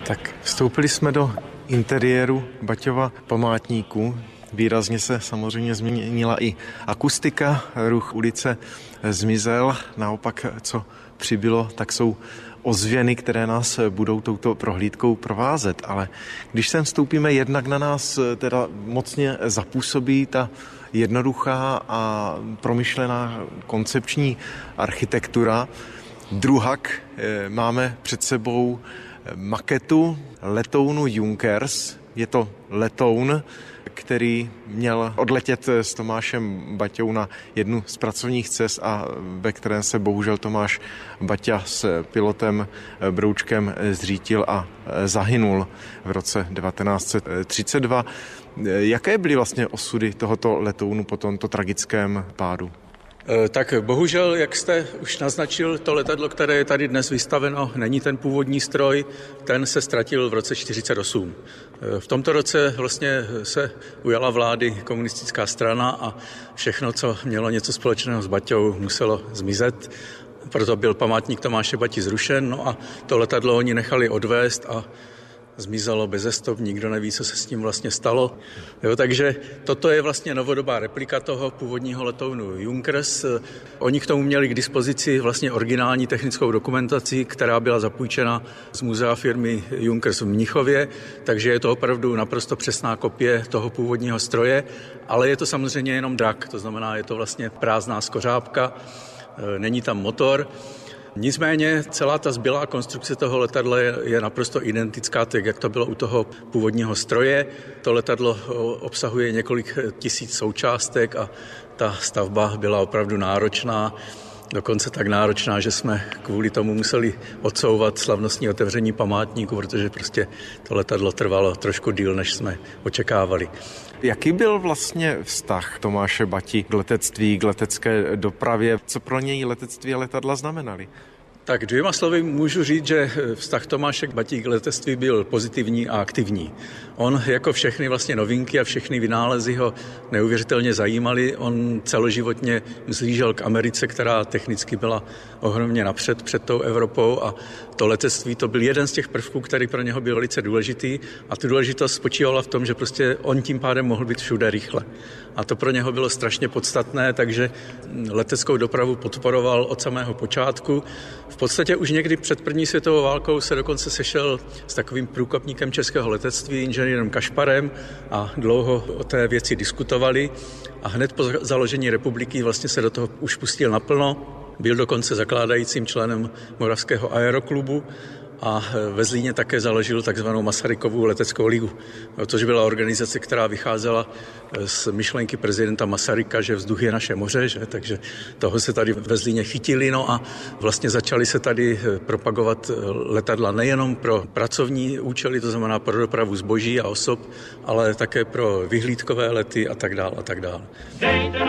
Tak vstoupili jsme do interiéru Baťova památníku. Výrazně se samozřejmě změnila i akustika, ruch ulice zmizel. Naopak, co přibylo, tak jsou ozvěny, které nás budou touto prohlídkou provázet. Ale když sem vstoupíme, jednak na nás teda mocně zapůsobí ta jednoduchá a promyšlená koncepční architektura. Druhak máme před sebou maketu letounu Junkers. Je to letoun, který měl odletět s Tomášem Baťou na jednu z pracovních cest a ve kterém se bohužel Tomáš Baťa s pilotem Broučkem zřítil a zahynul v roce 1932. Jaké byly vlastně osudy tohoto letounu po tomto tragickém pádu? Tak bohužel, jak jste už naznačil, to letadlo, které je tady dnes vystaveno, není ten původní stroj, ten se ztratil v roce 1948. V tomto roce vlastně se ujala vlády komunistická strana a všechno, co mělo něco společného s Baťou, muselo zmizet. Proto byl památník Tomáše Bati zrušen, no a to letadlo oni nechali odvést a zmizelo beze stop, nikdo neví, co se s tím vlastně stalo. Takže toto je vlastně novodobá replika toho původního letounu Junkers. Oni k tomu měli k dispozici vlastně originální technickou dokumentaci, která byla zapůjčena z muzea firmy Junkers v Mnichově, takže je to opravdu naprosto přesná kopie toho původního stroje, ale je to samozřejmě jenom drak, to znamená, je to vlastně prázdná skořápka, není tam motor. Nicméně celá ta zbylá konstrukce toho letadla je naprosto identická, tak jak to bylo u toho původního stroje. To letadlo obsahuje několik tisíc součástek a ta stavba byla opravdu náročná, dokonce tak náročná, že jsme kvůli tomu museli odsouvat slavnostní otevření památníku, protože prostě to letadlo trvalo trošku díl, než jsme očekávali. Jaký byl vlastně vztah Tomáše Bati k letectví, k letecké dopravě? Co pro něj letectví a letadla znamenaly? Tak dvěma slovy můžu říct, že vztah Tomáše Bati k letectví byl pozitivní a aktivní. On jako všechny vlastně novinky a všechny vynálezy ho neuvěřitelně zajímaly. On celoživotně zlížel k Americe, která technicky byla ohromně napřed před tou Evropou a to letectví to byl jeden z těch prvků, který pro něho byl velice důležitý a tu důležitost spočívala v tom, že prostě on tím pádem mohl být všude rychle. A to pro něho bylo strašně podstatné, takže leteckou dopravu podporoval od samého počátku. V podstatě už někdy před první světovou válkou se dokonce sešel s takovým průkopníkem českého letectví, inženýrem Kašparem a dlouho o té věci diskutovali a hned po založení republiky vlastně se do toho už pustil naplno. Byl dokonce zakládajícím členem Moravského aeroklubu a ve Zlíně také založil takzvanou Masarykovu leteckou ligu, což byla organizace, která vycházela z myšlenky prezidenta Masaryka, že vzduch je naše moře, že? Takže toho se tady ve Zlíně chytili, no a vlastně začali se tady propagovat letadla nejenom pro pracovní účely, to znamená pro dopravu zboží a osob, ale také pro vyhlídkové lety a tak dále a tak dále.